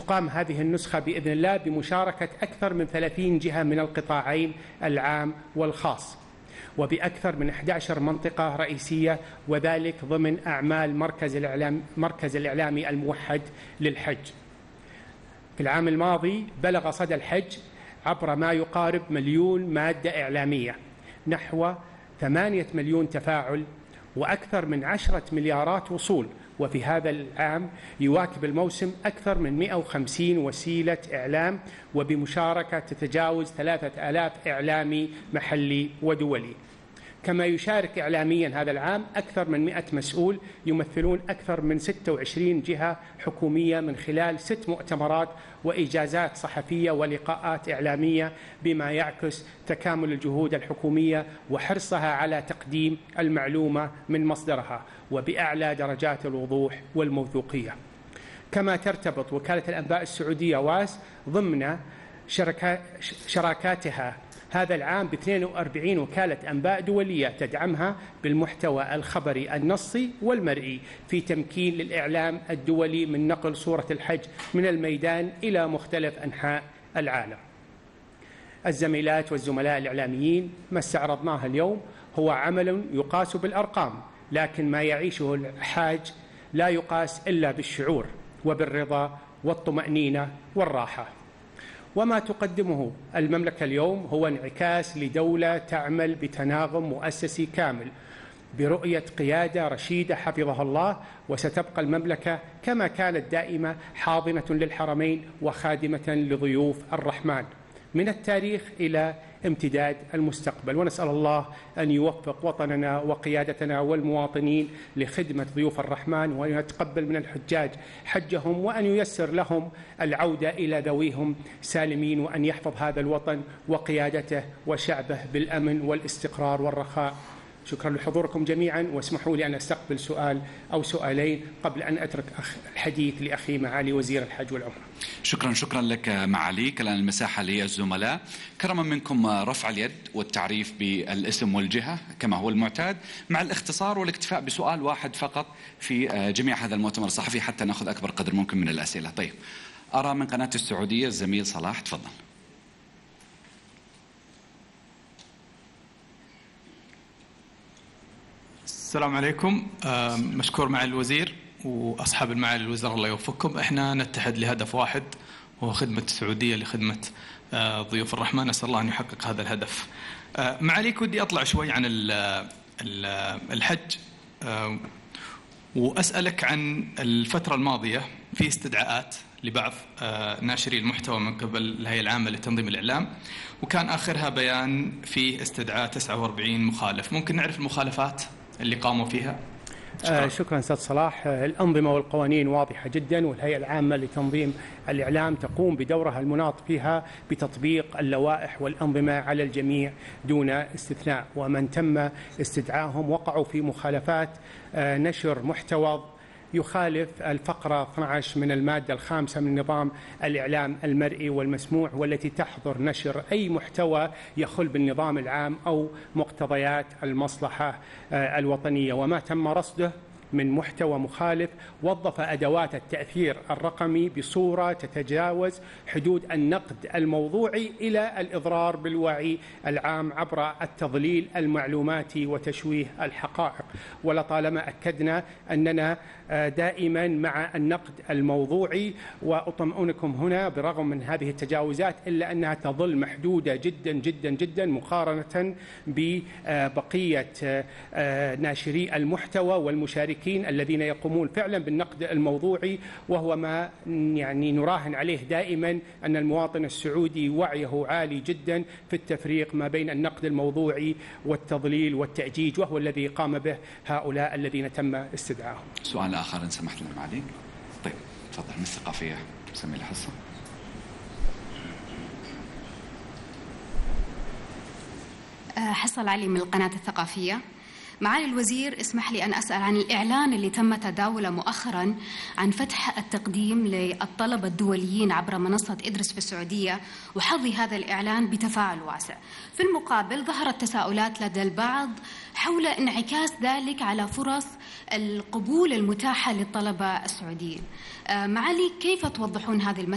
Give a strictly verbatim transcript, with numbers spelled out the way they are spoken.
وتقام هذه النسخة بإذن الله بمشاركة أكثر من ثلاثين جهة من القطاعين العام والخاص، وبأكثر من أحد عشر منطقة رئيسية، وذلك ضمن أعمال مركز الإعلام مركز الإعلامي الموحد للحج. في العام الماضي بلغ صدى الحج عبر ما يقارب مليون مادة إعلامية، نحو ثمانية مليون تفاعل، وأكثر من عشرة مليارات وصول. وفي هذا العام يواكب الموسم أكثر من مئة وخمسين وسيلة إعلام، وبمشاركة تتجاوز ثلاثة آلاف إعلامي محلي ودولي. كما يشارك إعلاميا هذا العام أكثر من مئة مسؤول يمثلون أكثر من ستة وعشرين جهة حكومية من خلال ست مؤتمرات وإجازات صحفية ولقاءات إعلامية، بما يعكس تكامل الجهود الحكومية وحرصها على تقديم المعلومة من مصدرها وبأعلى درجات الوضوح والموثوقية. كما ترتبط وكالة الأنباء السعودية واس ضمن شراكاتها هذا العام ب اثنين وأربعين وكالة أنباء دولية تدعمها بالمحتوى الخبري النصي والمرئي في تمكين للإعلام الدولي من نقل صورة الحج من الميدان إلى مختلف أنحاء العالم. الزميلات والزملاء الإعلاميين، ما استعرضناه اليوم هو عمل يقاس بالأرقام، لكن ما يعيشه الحاج لا يقاس إلا بالشعور وبالرضا والطمأنينة والراحة. وما تقدمه المملكة اليوم هو انعكاس لدولة تعمل بتناغم مؤسسي كامل برؤية قيادة رشيدة حفظها الله، وستبقى المملكة كما كانت دائمة حاضنة للحرمين وخادمة لضيوف الرحمن من التاريخ إلى امتداد المستقبل. ونسأل الله أن يوفق وطننا وقيادتنا والمواطنين لخدمة ضيوف الرحمن، وأن يتقبل من الحجاج حجهم، وأن ييسر لهم العودة إلى ذويهم سالمين، وأن يحفظ هذا الوطن وقيادته وشعبه بالأمن والاستقرار والرخاء. شكرا لحضوركم جميعا، واسمحوا لي أن أستقبل سؤال أو سؤالين قبل أن أترك الحديث لأخي معالي وزير الحج والعمرة. شكرا شكرا لك معاليك. الآن المساحة للزملاء، كرما منكم رفع اليد والتعريف بالاسم والجهة كما هو المعتاد، مع الاختصار والاكتفاء بسؤال واحد فقط في جميع هذا المؤتمر الصحفي حتى نأخذ أكبر قدر ممكن من الأسئلة. طيب، أرى من قناة السعودية الزميل صلاح، تفضل. السلام عليكم. مشكور مع الوزير وأصحاب المعالي الوزراء، الله يوفقكم. احنا نتحد لهدف واحد وهو خدمة السعودية لخدمة ضيوف الرحمن، نسأل الله أن يحقق هذا الهدف. معاليك ودي أطلع شوي عن الحج وأسألك عن الفترة الماضية في استدعاءات لبعض ناشري المحتوى من قبل الهيئة العامة لتنظيم الإعلام، وكان آخرها بيان فيه استدعاء تسعة وأربعين مخالف. ممكن نعرف المخالفات اللي قاموا فيها؟ شكرا, آه شكرا أستاذ صلاح. الأنظمة والقوانين واضحة جدا، والهيئة العامة لتنظيم الإعلام تقوم بدورها المناط فيها بتطبيق اللوائح والأنظمة على الجميع دون استثناء، ومن تم استدعائهم وقعوا في مخالفات آه نشر محتوى يخالف الفقرة اثنتي عشرة من المادة الخامسة من نظام الإعلام المرئي والمسموع، والتي تحظر نشر أي محتوى يخل بالنظام العام أو مقتضيات المصلحة الوطنية. وما تم رصده من محتوى مخالف وظف أدوات التأثير الرقمي بصورة تتجاوز حدود النقد الموضوعي إلى الإضرار بالوعي العام عبر التضليل المعلوماتي وتشويه الحقائق. ولطالما أكدنا أننا دائما مع النقد الموضوعي، وأطمئنكم هنا برغم من هذه التجاوزات إلا أنها تظل محدودة جدا جدا جدا مقارنة ببقية ناشري المحتوى والمشاركين الذين يقومون فعلا بالنقد الموضوعي، وهو ما يعني نراهن عليه دائما أن المواطن السعودي وعيه عالي جدا في التفريق ما بين النقد الموضوعي والتضليل والتأجيج، وهو الذي قام به هؤلاء الذين تم استدعائهم. سؤال آخر إن سمحت لنا معاليك. طيب تفضل من الثقافية سمي الحصة. حصل علي من القناة الثقافية. معالي الوزير، اسمح لي أن أسأل عن الإعلان اللي تم تداوله مؤخرا عن فتح التقديم للطلبة الدوليين عبر منصة إدرس في السعودية، وحظي هذا الإعلان بتفاعل واسع. في المقابل ظهرت تساؤلات لدى البعض حول انعكاس ذلك على فرص القبول المتاحة للطلبة السعوديين. معالي، كيف توضحون هذه المسألة؟